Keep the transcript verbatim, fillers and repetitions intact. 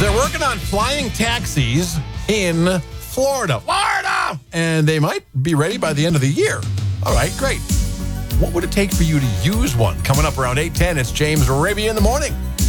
They're working on flying taxis in Florida. Florida! And they might be ready by the end of the year. All right, great. What would it take for you to use one? Coming up around eight ten, it's James Raby in the morning.